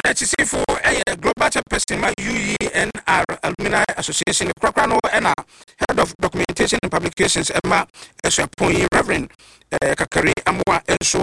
Chisifo a global chairperson ma UENR Alumni Association Krakrano and head of documentation and publications Emma Eswapon Reverend Kakari Amwa Enso